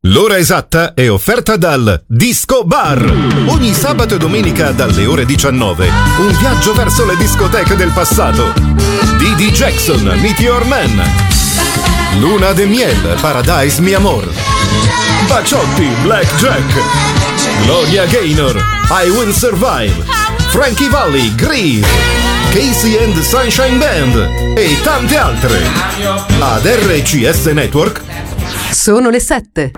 L'ora esatta è offerta dal Disco Bar. Ogni sabato e domenica dalle ore 19, un viaggio verso le discoteche del passato. Didi Jackson, Meteor Man. Luna de Miel, Paradise Mi Amor. Baciotti, Blackjack. Gloria Gaynor, I Will Survive. Frankie Valli, Grease. Casey and the Sunshine Band e tante altre. Ad RCS Network sono le 7.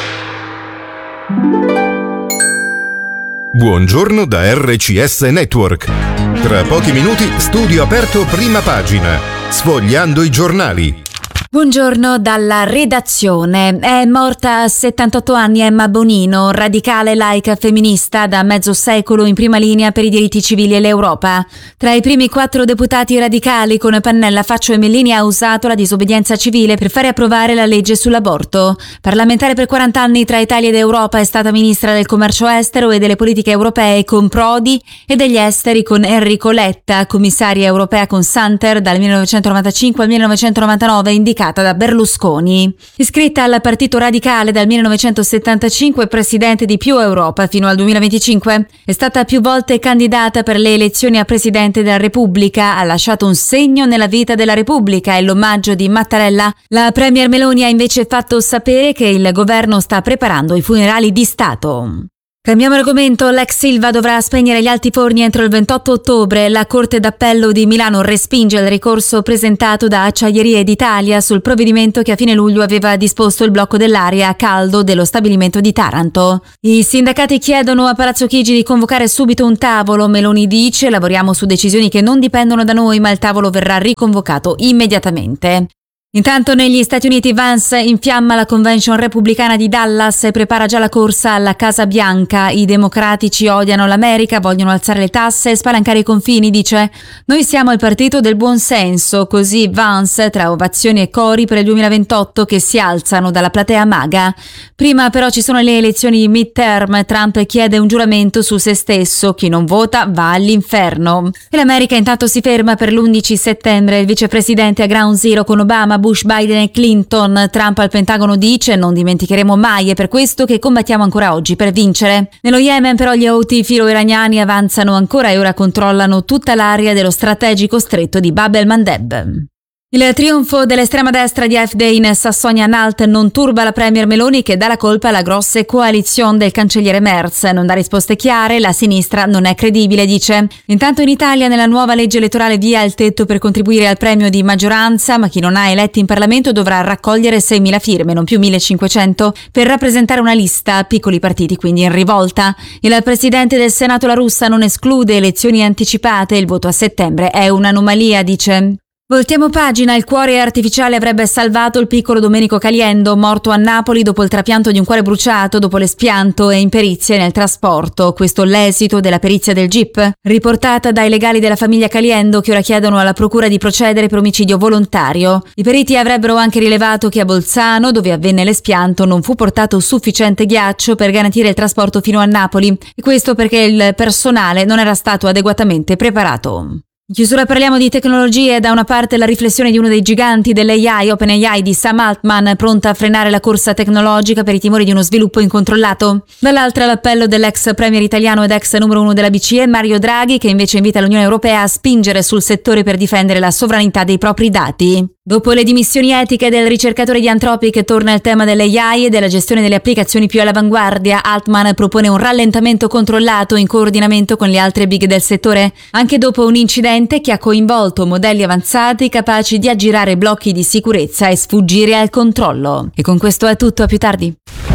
Buongiorno da RCS Network. Tra pochi minuti studio aperto prima pagina, sfogliando i giornali. Buongiorno dalla redazione. È morta a 78 anni Emma Bonino, radicale laica femminista da mezzo secolo in prima linea per i diritti civili e l'Europa. Tra i primi 4 deputati radicali con Pannella, Faccio e Mellini ha usato la disobbedienza civile per fare approvare la legge sull'aborto. Parlamentare per 40 anni tra Italia ed Europa, è stata ministra del commercio estero e delle politiche europee con Prodi e degli esteri con Enrico Letta, commissaria europea con Santer dal 1995 al 1999, indicata da Berlusconi. Iscritta al Partito Radicale dal 1975 e presidente di Più Europa fino al 2025, è stata più volte candidata per le elezioni a presidente della Repubblica, ha lasciato un segno nella vita della Repubblica e l'omaggio di Mattarella. La premier Meloni ha invece fatto sapere che il governo sta preparando i funerali di Stato. Cambiamo argomento. L'ex Silva dovrà spegnere gli altiforni entro il 28 ottobre. La Corte d'Appello di Milano respinge il ricorso presentato da Acciaierie d'Italia sul provvedimento che a fine luglio aveva disposto il blocco dell'area a caldo dello stabilimento di Taranto. I sindacati chiedono a Palazzo Chigi di convocare subito un tavolo. Meloni dice: lavoriamo su decisioni che non dipendono da noi, ma il tavolo verrà riconvocato immediatamente. Intanto negli Stati Uniti Vance infiamma la convention repubblicana di Dallas e prepara già la corsa alla Casa Bianca. I democratici odiano l'America, vogliono alzare le tasse e spalancare i confini, dice. Noi siamo il partito del buon senso, così Vance, tra ovazioni e cori per il 2028 che si alzano dalla platea maga. Prima però ci sono le elezioni di midterm. Trump chiede un giuramento su se stesso: chi non vota va all'inferno. E l'America intanto si ferma per l'11 settembre. Il vicepresidente a Ground Zero con Obama, Bush, Biden e Clinton. Trump al Pentagono dice: non dimenticheremo mai, è per questo che combattiamo ancora oggi per vincere. Nello Yemen però gli Houthi filo-iraniani avanzano ancora e ora controllano tutta l'area dello strategico stretto di Bab el-Mandeb. Il trionfo dell'estrema destra di AfD in Sassonia-Anhalt non turba la premier Meloni, che dà la colpa alla grosse coalizione del cancelliere Merz. Non dà risposte chiare, la sinistra non è credibile, dice. Intanto in Italia nella nuova legge elettorale via il tetto per contribuire al premio di maggioranza, ma chi non ha eletti in Parlamento dovrà raccogliere 6.000 firme, non più 1.500, per rappresentare una lista, piccoli partiti quindi in rivolta. Il presidente del Senato La Russa non esclude elezioni anticipate, il voto a settembre è un'anomalia, dice. Voltiamo pagina. Il cuore artificiale avrebbe salvato il piccolo Domenico Caliendo, morto a Napoli dopo il trapianto di un cuore bruciato dopo l'espianto e imperizie nel trasporto. Questo l'esito della perizia del GIP, riportata dai legali della famiglia Caliendo, che ora chiedono alla procura di procedere per omicidio volontario. I periti avrebbero anche rilevato che a Bolzano, dove avvenne l'espianto, non fu portato sufficiente ghiaccio per garantire il trasporto fino a Napoli, e questo perché il personale non era stato adeguatamente preparato. In chiusura parliamo di tecnologie. Da una parte la riflessione di uno dei giganti dell'AI, OpenAI, di Sam Altman, pronta a frenare la corsa tecnologica per i timori di uno sviluppo incontrollato. Dall'altra l'appello dell'ex premier italiano ed ex numero 1 della BCE, Mario Draghi, che invece invita l'Unione Europea a spingere sul settore per difendere la sovranità dei propri dati. Dopo le dimissioni etiche del ricercatore di Anthropic, torna il tema dell'AI e della gestione delle applicazioni più all'avanguardia. Altman propone un rallentamento controllato in coordinamento con le altre big del settore, anche dopo un incidente che ha coinvolto modelli avanzati capaci di aggirare blocchi di sicurezza e sfuggire al controllo. E con questo è tutto, a più tardi.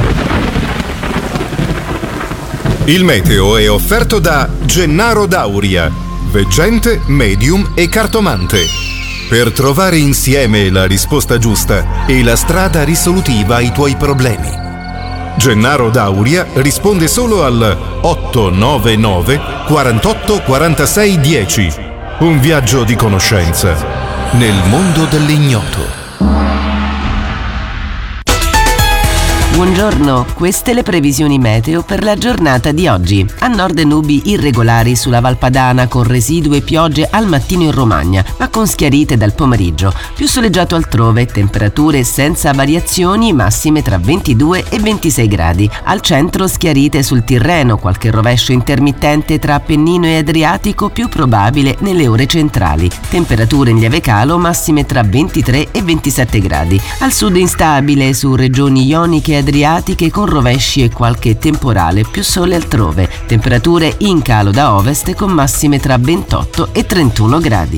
Il meteo è offerto da Gennaro Dauria, veggente, medium e cartomante. Per trovare insieme la risposta giusta e la strada risolutiva ai tuoi problemi. Gennaro Dauria risponde solo al 899 48 46 10. Un viaggio di conoscenza nel mondo dell'ignoto. Buongiorno, queste le previsioni meteo per la giornata di oggi. A nord nubi irregolari sulla Valpadana con residue piogge al mattino in Romagna, ma con schiarite dal pomeriggio. Più soleggiato altrove, temperature senza variazioni, massime tra 22 e 26 gradi. Al centro schiarite sul Tirreno, qualche rovescio intermittente tra Appennino e Adriatico più probabile nelle ore centrali. Temperature in lieve calo, massime tra 23 e 27 gradi. Al sud instabile su regioni ioniche e adriatiche con rovesci e qualche temporale, più sole altrove. Temperature in calo da ovest con massime tra 28 e 31 gradi.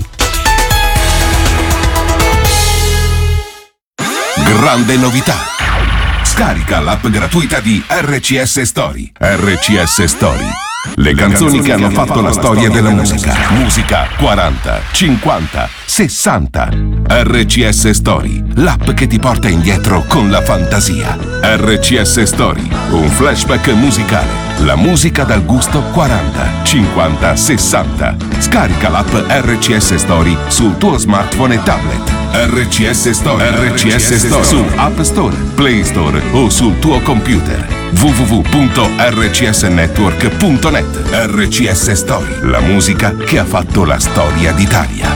Grande novità! Scarica l'app gratuita di RCS Story. RCS Story. Le canzoni che hanno fatto la storia della musica. Musica 40, 50, 60. RCS Story, l'app che ti porta indietro con la fantasia. RCS Story, un flashback musicale. La musica dal gusto 40, 50, 60. Scarica l'app RCS Story sul tuo smartphone e tablet. RCS Story. RCS Story su App Store, Play Store o sul tuo computer. www.rcsnetwork.net. RCS Story, la musica che ha fatto la storia d'Italia.